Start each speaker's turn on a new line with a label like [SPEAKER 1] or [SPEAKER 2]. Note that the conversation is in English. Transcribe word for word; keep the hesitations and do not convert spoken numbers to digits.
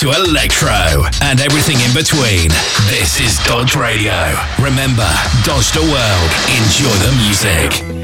[SPEAKER 1] to electro and everything in between. This is Dodge Radio. Remember, dodge the world. Enjoy the music.